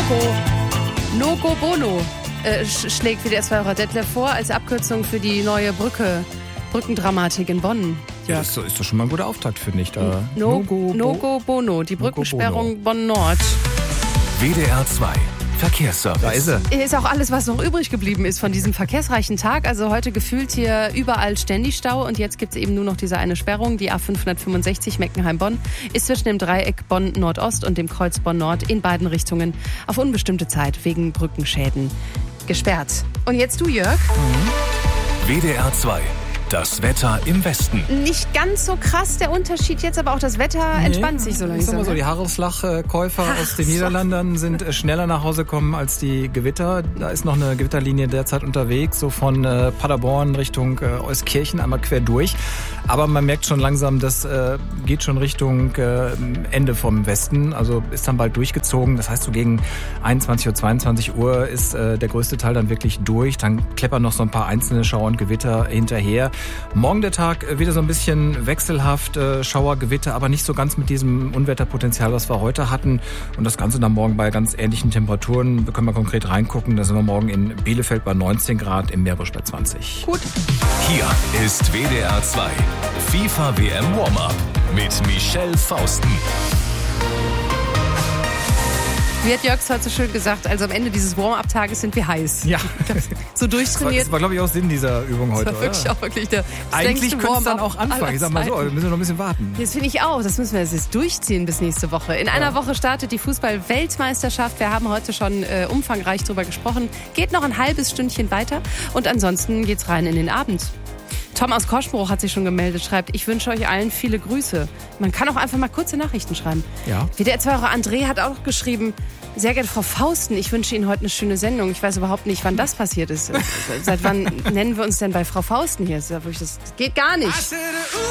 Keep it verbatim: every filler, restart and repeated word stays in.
No-Go, No-Go Bono äh, schlägt W D R zwei-Hörer Detlef vor als Abkürzung für die neue Brücke, Brückendramatik in Bonn. Ja, das ist doch schon mal ein guter Auftakt, finde ich. Da No, No-Go no Go Bono, die Brückensperrung Bonn-Nord. W D R zwei Verkehrsservice. Da ist er. Ist auch alles, was noch übrig geblieben ist von diesem verkehrsreichen Tag. Also heute gefühlt hier überall ständig Stau und jetzt gibt es eben nur noch diese eine Sperrung. Die A fünfhundertfünfundsechzig Meckenheim-Bonn ist zwischen dem Dreieck Bonn-Nordost und dem Kreuz Bonn-Nord in beiden Richtungen auf unbestimmte Zeit wegen Brückenschäden gesperrt. Und jetzt du, Jörg? Mhm. W D R zwei. Das Wetter im Westen. Nicht ganz so krass der Unterschied jetzt, aber auch das Wetter entspannt sich so langsam. Ich sag mal so, die Haarlauslachkäufer aus den Niederlanden sind schneller nach Hause gekommen als die Gewitter. Da ist noch eine Gewitterlinie derzeit unterwegs, so von äh, Paderborn Richtung äh, Euskirchen, einmal quer durch. Aber man merkt schon langsam, das äh, geht schon Richtung äh, Ende vom Westen, also ist dann bald durchgezogen. Das heißt, so gegen einundzwanzig Uhr, zweiundzwanzig Uhr ist äh, der größte Teil dann wirklich durch. Dann kleppern noch so ein paar einzelne Schauer und Gewitter hinterher. Morgen der Tag wieder so ein bisschen wechselhaft, äh, Schauer, Gewitter, aber nicht so ganz mit diesem Unwetterpotenzial, was wir heute hatten. Und das Ganze dann morgen bei ganz ähnlichen Temperaturen. Da können wir konkret reingucken. Da sind wir morgen in Bielefeld bei neunzehn Grad, im Meerbusch bei zwanzig. Gut. Hier ist W D R zwei FIFA W M Warm-Up mit Michelle Fausten. Wie hat Jörg heute so schön gesagt, also am Ende dieses Warm-Up-Tages sind wir heiß. Ja. So durchtrainiert. Das war, glaube ich, auch Sinn dieser Übung heute, das war wirklich oder? auch wirklich der Eigentlich könnte es dann auch anfangen. Ich sag mal so, wir müssen noch ein bisschen warten. Das finde ich auch. Das müssen wir jetzt durchziehen bis nächste Woche. In einer ja. Woche startet die Fußball-Weltmeisterschaft. Wir haben heute schon äh, umfangreich drüber gesprochen. Geht noch ein halbes Stündchen weiter. Und ansonsten geht's rein in den Abend. Tom aus Koschbruch hat sich schon gemeldet, schreibt, ich wünsche euch allen viele Grüße. Man kann auch einfach mal kurze Nachrichten schreiben. Ja. W D R zwei-Hörer André hat auch geschrieben, sehr geehrte Frau Fausten, ich wünsche Ihnen heute eine schöne Sendung. Ich weiß überhaupt nicht, wann das passiert ist. Seit wann nennen wir uns denn bei Frau Fausten hier? Das geht gar nicht.